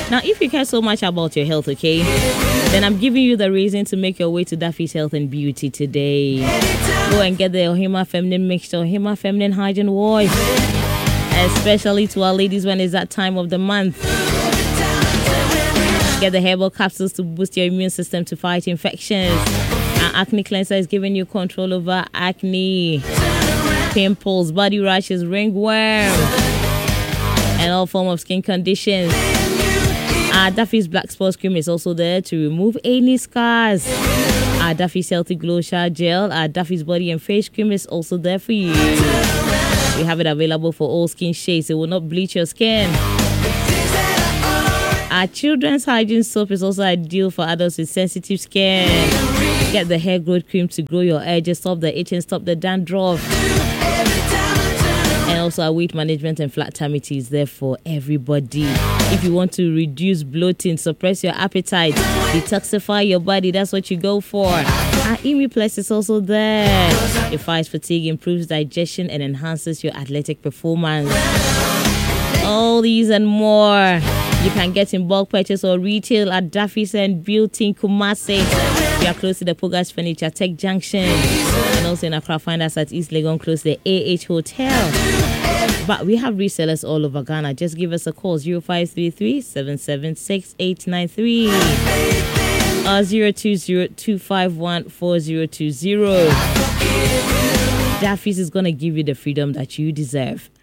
Now, if you care so much about your health, okay, then I'm giving you the reason to make your way to Daffy's Health and Beauty today. Go and get the Ohima Feminine Mixture, Ohima Feminine Hygiene Wash, especially to our ladies when it's that time of the month. Get the herbal capsules to boost your immune system to fight infections. Our acne cleanser is giving you control over acne, pimples, body rashes, ringworm, and all forms of skin conditions. Our Daffy's Black Sports Cream is also there to remove any scars. Our Daffy's Healthy Glow Shower Gel, our Daffy's Body and Face Cream is also there for you. We have it available for all skin shades. It will not bleach your skin. Our Children's Hygiene Soap is also ideal for adults with sensitive skin. Get the hair growth cream to grow your edges, stop the itching, stop the dandruff. And also our weight management and flat tummy tea is there for everybody. If you want to reduce bloating, suppress your appetite, detoxify your body, that's what you go for. Our Imi Plus is also there. It fights fatigue, improves digestion, and enhances your athletic performance. All these and more you can get in bulk purchase or retail at Daffy's and Beauty in Kumasi. We are close to the Pogas Furniture Tech Junction, and also in Accra. Find us at East Legon, close to the AH Hotel. But we have resellers all over Ghana. Just give us a call, 0533 776 893 or 020 251 4020. Daffy's is going to give you the freedom that you deserve.